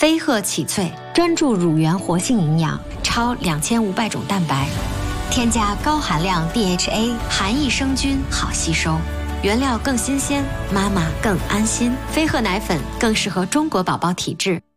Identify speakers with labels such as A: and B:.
A: 飞鹤启萃，
B: 专注乳源活性营养，
A: 超2500种蛋白，添加高含量 DHA， 含益生菌，好吸收。原料更新鲜，妈妈更安心。飞鹤奶粉更适合中国宝宝体质。